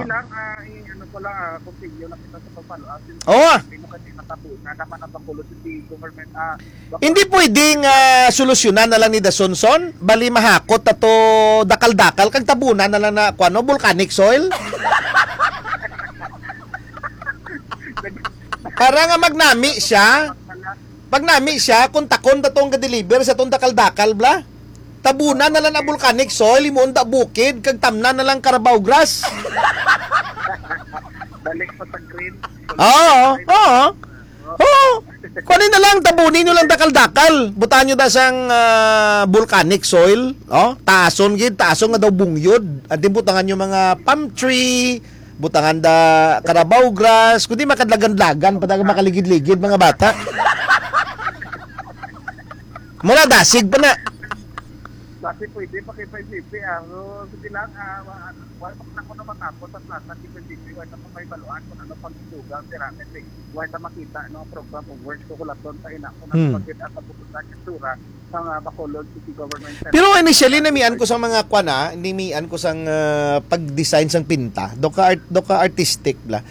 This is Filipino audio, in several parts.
lang, ano ko lang, continue lang kita sa pagpalo. Oo. Hindi mo kasi natapunan, naman ang pakulo sa government. Hindi pwedeng solusyonan na lang ni Dasonson, bali mahakot ato dakal-dakal kag tabunan na lang na kuno volcanic soil. Para nga magnami siya. Pag nami siya, kung takon datong ga-deliver sa tong dakal-dakal bla. Tabunan na lang na volcanic soil, imuunda bukid, kag tamnan na lang Carabao grass. Balik pa sa green. Oo. Kunin na lang, tabunin nyo lang dakal-dakal. Butaan nyo da sang volcanic soil. Taason nga daw bungyod. At din butangan nyo mga palm tree, butangan da Carabao grass, kundi makadlagan-lagan, pataga makaligid-ligid mga bata. Mula dasig pa na. Kasi pwede pa kay 550. Sige lang, wala pa ko naman tapos sa plaza kay 550. Wala pa may baluan kung ano pang isugang tiramet. Wala pa makita no program of work ko kulaton sa ina kung ano pagkit at pupunta sa sura sa Bacolod City Government Center. Pero initially namian ko sa mga nimian ko sang pag-design sang pinta. Doka artistic bla.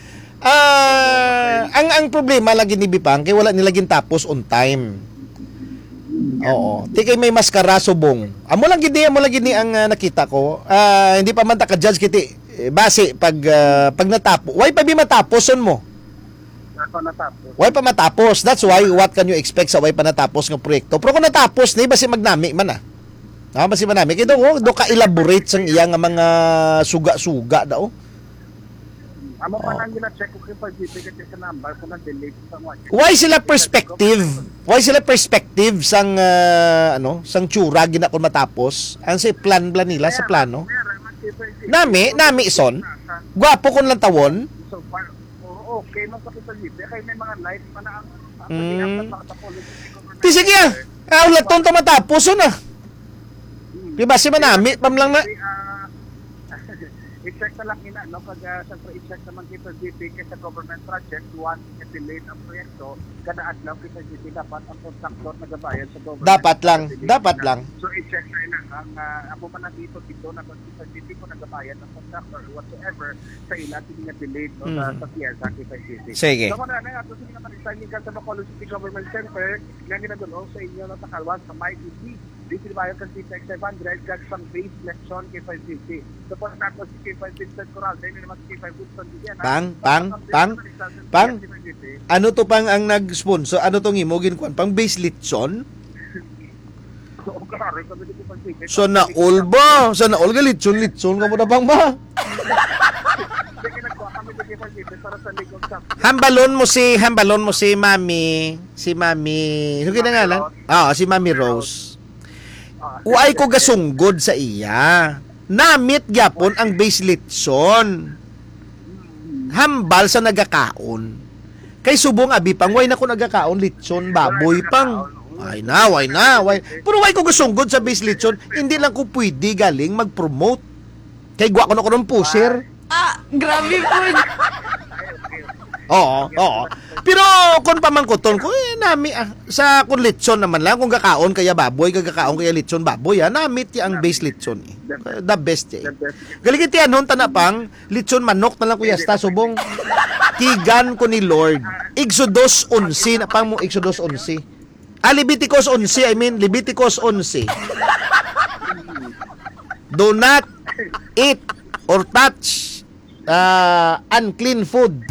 Ang problema lagi ni Bipang kay wala nilaging tapos on time. Oo. Di kay may maskara subong. Amo lang gini ang nakita ko. Hindi pa man ta ka-judge kiti base pag natapos. Why pa bi mataposon mo? Why pa matapos? That's why what can you expect sa why pa natapos nga proyekto. Pero kung natapos ni basi magnami man basi manami kay do ka elaborate sang iya nga mga suga-suga daw. Amo pa lang nila check ko kay pag-ibig sa number kung na-delete sa watch. Why sila perspective sang sang tsura gina kun matapos? Ang say plan nila sa plano. Nami son. Gwapo kun lang tawon. So far, okay man sa pag-ibig kay may mga light pa na ang sige laton to matapos na. Diba si manami pam lang na. I-check na lang ina, no? Pag siyempre i-check naman kita GP sa government project, once i-delete ang proyekto, kada adlaw kita GP dapat ang contractor nagabayad sa government. Dapat lang. So i-check na ina, ang ako man dito na kung kita GP ko nagabayad ang contractor or whatsoever, sa ila, hindi nga delete no, sa PSA kita GP. Sige. So muna nga, ito sige naman i-signing ka sa Bacolod City Government Center, nga ginagulong sa inyo na sa Kalwan, sa MyTV. Dito bayan kan T-Tech 700 kag sang base lesson kay 550. So po tapos si 550 Coral din naman si 550 diyan. Pang. Ano to pang ang nag-sponsor? Ano tong imogin kwan? Pang base lesson? So na all ba? Sa na all ga litson ka mo na bang ba? Hambalon mo si Mami. Si nga lang? Si Mami Rose. Uay ko gasunggod sa iya. Namit gyapon ang base litson. Hambal sa nagakaon. Kay subong abi pang way na ko nagakaon litson baboy pang. Why na. Pero why ko gasunggod sa base litson, hindi lang ko pwede galing mag-promote. Kay gwa ko na ko ng pusher. Grabe po. Oo. Pero kung pamangkuton ko, nami sa kung litson naman lang, kung gakaon kaya baboy, gagakaon kaya litson baboy, namit ang base litson. The best Galigit yan, nun tanapang, litson manok na lang kuya sta, subong. Tigan ko ni Lord. Exodus 11, na pang mo Exodus 11. Leviticus 11, Leviticus 11. Do not eat or touch unclean food.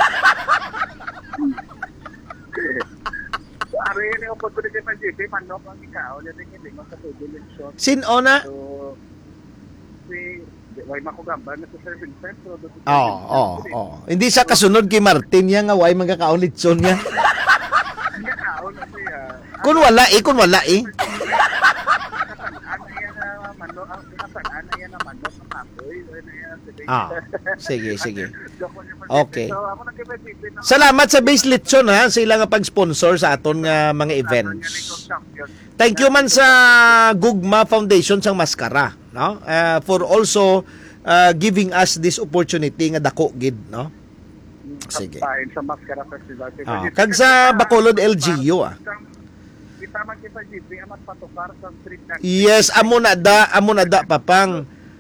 Sino na? Way makugamba na sa serving center. Hindi sa kasunod kay Martin niya nga way magkakaon litson niya. Kun wala eh. Sige. Okay. Salamat sa base litson sa ilang pag-sponsor sa aton nga mga events. Thank you man sa Gugma Foundation sang Maskara, no? For also giving us this opportunity nga dako gid, no? Sige. Sa Maskara Festival. Kag sa Bacolod LGU Kita man kita GP amat patukar sa street na. Yes, amo na da papang.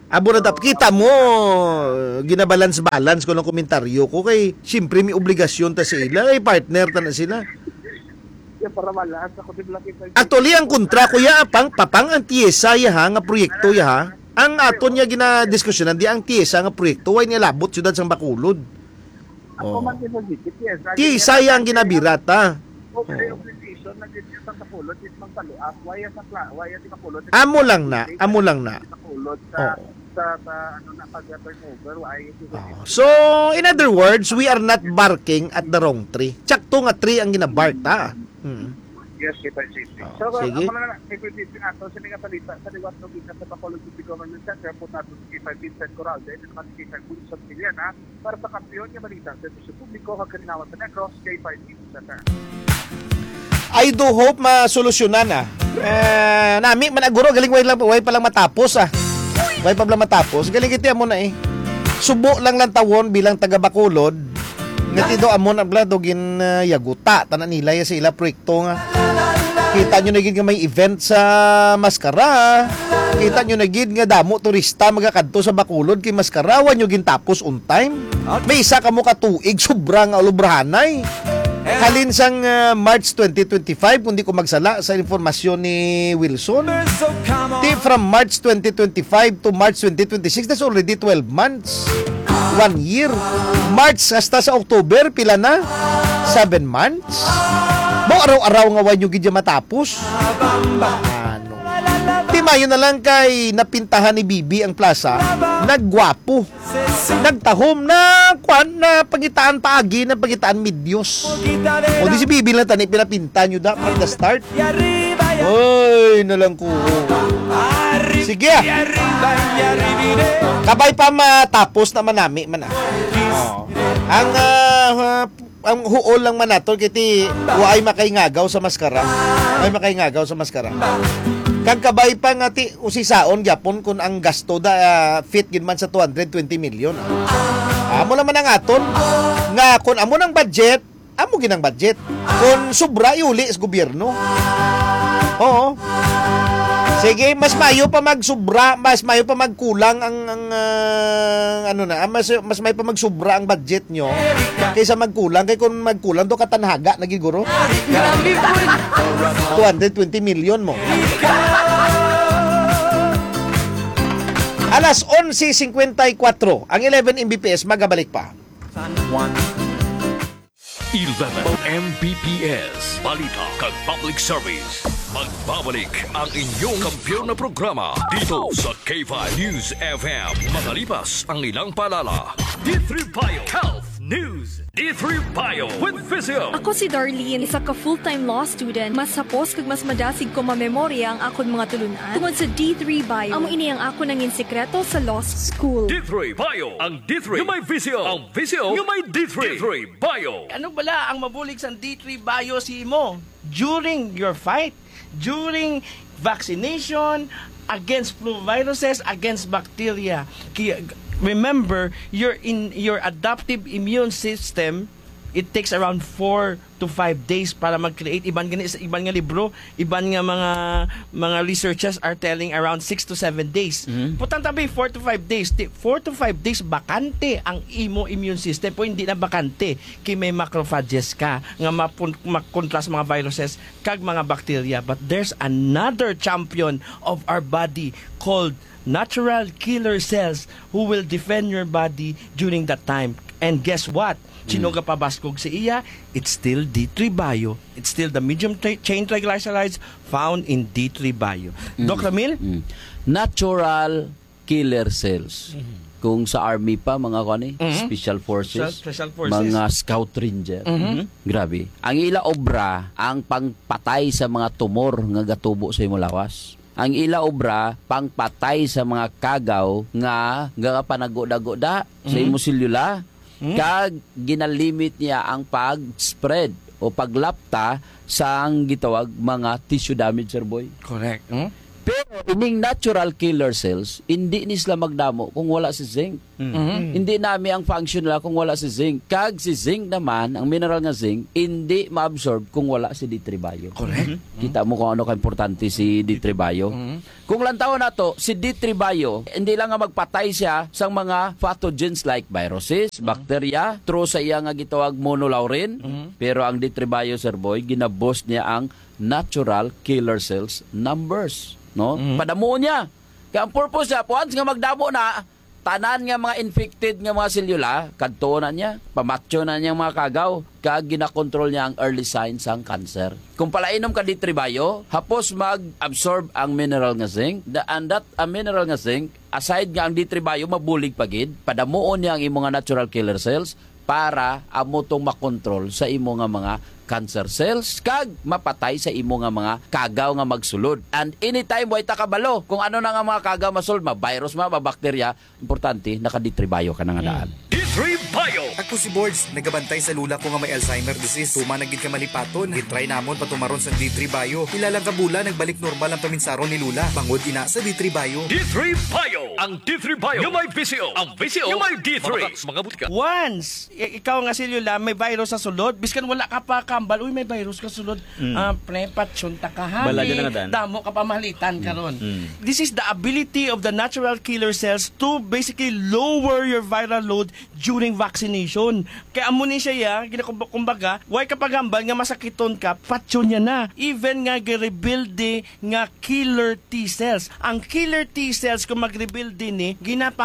Abo na kita mo, ginabalance-balance ko ng komentaryo ko kay siyempre may obligasyon ta sila, ay partner ta na sila. Yeah, para malas ako din lang kita. Actually, ang kontra ko ya, papang ang TIESA ya ha, nga proyekto ya ha. Ang aton niya ginadiskusyonan, di ang TIESA nga proyekto, ay nilabot siyudad sang Bacolod. Ako man din sa dikit, yes. TIESA ya ang ginabirata. Okay, obligation, nag-isip sa Bacolod, is mang taluas, waya di Bacolod. Amo lang na. Bacolod sa ano na pag-turnover, waya di Bacolod. So, in other words, we are not barking at the wrong tree. Tsakto nga tree ang ginabark ta. Yes, Kipay JP. So, sige. ako na Kipay JP nato, sa mga palita, sa liwat ng gina sa Bacolod City Government Center, po nato si Kipay Vincent Corralde, at naman si Kipay Bunson Miliana, para sa kampiyon niya balita sa publiko, hagkaninawan sa Negros, Kipay Center. I do hope masolusyonan na. Nami managuro galing way pa lang matapos ah. Way pa lang matapos. Galing kiti mo na eh. Subo lang tawon bilang taga Bacolod. Ngati do amon ang blado gin yaguta tanan nila ya sa ila proyekto nga. Kita nyo na gid nga may event sa Mascara. Kita nyo na gid nga damo turista magakadto sa Bacolod kay Mascara wa nyo gin tapos on time. May isa ka mo ka tuig sobrang ulubrahanay. Halin sang March 2025 kundi ko magsala sa informasyon ni Wilson. From March 2025 to March 2026, that's already 12 months. 1 year. March hasta sa October, pila na? 7 months. Mo araw-araw nga wanyo gidya matapos. Ano? Timayo na lang kay napintahan ni Bibi ang plaza, naggwapo. Nagtahom na kwan na pagitaan paagi na pagitaan midyos. O di si Bibi lang tani pinapinta nyo da from the start. Oy, nalang ko. Sige ah. Kabay pa matapos na manami man ah. Ang huol lang man nato kiti waay makaingagaw sa Mascara. Ay makaingagaw sa Mascara. Kag kabay pa nga ti usisaon gyapon kun ang gasto da fit gid man sa 220 million. Amo naman ang aton nga kun amo nang budget, amo ginang budget. Kun sobra iuli sa gobyerno. Oo. Sige, mas mayo pa magsubra, mas mayo pa magkulang ang mas mayo pa magsubra ang budget nyo kaysa magkulang. Kaya kung magkulang do katanhaga nagiguro 220 million mo. Alas 11:54 ang 11 Mbps magabalik pa. 11 Mbps Balita kag Public Service. Magbabalik ang inyong kampiyon na programa dito sa K5 News FM. Makalipas ang ilang paalala. D3 Bio Health News. D3 Bio with Physio. Ako si Darlene, isa ka full-time law student. Mas sapos kag mas madasig ko mamemorya ang akon mga tulunan. Tungod sa D3 Bio, amo ini ang ako nangin sekreto sa law school. D3 Bio. Ang D3 yung may Physio. Ang Physio yung may D3. D3 Bio. Ano bala ang mabulig sa D3 Bio si mo? During your fight, during vaccination, against flu viruses, against bacteria. Remember, your adaptive immune system, it takes around 4 to 5 days para mag-create. Iban nga libro, iban nga mga researchers are telling around 6 to 7 days. Putang tabi 4 to 5 days. 4 to 5 days bakante ang imo immune system po hindi na bakante kay may macrophages ka nga makontra sa mga viruses kag mga bacteria. But there's another champion of our body called natural killer cells who will defend your body during that time. And guess what? Sinoga pabaskog sa iya, it's still D3 Bio. It's still the medium chain triglycerides found in D3 Bio. Doc Ramil? Natural killer cells. Kung sa army pa, mga kani, special forces, mga scout ranger. Grabe. Ang ila obra, ang pangpatay sa mga tumor nga gatubo sa imong lawas. Ang ila obra, pangpatay sa mga kagaw nga panagoda-goda sa imong selula. Kag ginalimit niya ang pag-spread o paglapta sa ang gitawag mga tissue damage, sir boy. Correct. Pero Ining natural killer cells, hindi ni sila magdamo kung wala si zinc. Hindi nami ang function nila kung wala si zinc. Kag si zinc naman, ang mineral nga zinc, hindi ma-absorb kung wala si D3 bio. Correct. Kita mo kung ano ka-importante si D3 bio. Kung lantaw na to, si D3 bio, hindi lang nga magpatay siya sa mga pathogens like viruses, bacteria, through sa iya nga gitawag monolaurin. Pero ang D3 bio, Sir Boy, ginaboost niya ang natural killer cells numbers. No? Padamo niya. Kaya ang purpose niya, once nga magdamo na, tanan nga mga infected nga mga selula, kadto na niya, pamatyo na niya mga kagaw, kag ginakontrol niya ang early signs ng cancer. Kung palainom ka D3 bio, hapos mag-absorb ang mineral nga zinc, and that mineral nga zinc, aside nga ang D3 bio, mabulig pagid, padamuon niya ang imo nga natural killer cells, para amo tong makontrol sa imo nga mga cancer cells kag mapatay sa imo nga mga kagaw nga magsulod. And anytime way ta kabalo kung ano na nga mga kagaw masulod, ma-virus, ma-bacteria, importante naka D3 bio ka na nga daan. D3 Bio. Ako si Boards, nagabantay sa lula ko nga may Alzheimer disease. Tumanagid ka malipaton, gitry namon patumaron sa D3 Bio. Ilalang kabula, nagbalik normal ang paminsaron ni Lula. Bangod ina sa D3 Bio. D3 Bio. Ang D3 Bio. Yung may VCO. Ang VCO. Yung may D3. Mga butika. Once, ikaw nga selula, may virus sa sulod, biskan wala ka pa kambal, uy, may virus ka sulod, prepatsyon ta ka hali, damo ka pamalitan karon. This is the ability of the natural killer cells to basically lower your viral load during vaccination. Kaya amo ni siya, kumbaga, why ka pagambal nga masakiton ka, patsyon niya na. Even nga gi-rebuild nga killer T cells. Ang killer T cells kung mag-rebuild din ginapa